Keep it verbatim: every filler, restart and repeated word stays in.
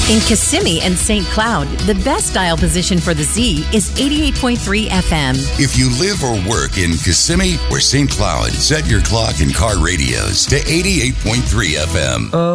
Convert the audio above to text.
In Kissimmee and Saint Cloud, the best dial position for the Z is eighty-eight point three F M. If you live or work in Kissimmee or Saint Cloud, set your clock and car radios to eighty-eight point three F M.